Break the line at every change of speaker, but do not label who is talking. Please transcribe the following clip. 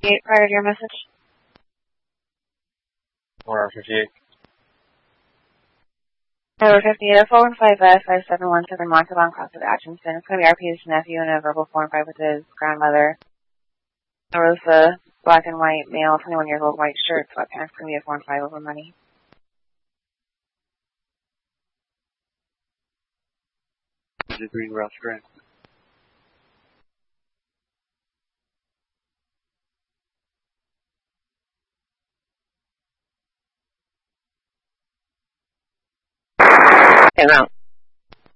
Prior to your message.
458.
Number 58, 415F, 5717 Montalban, Cross of Atchison. It's going to be RP's nephew in a verbal form fight with his grandmother. Rosa, black and white, male, 21 years old, white shirt, sweatpants. It's going to be a form 5 over money.
Is it Green Rouse Grant?
Hey, Mount.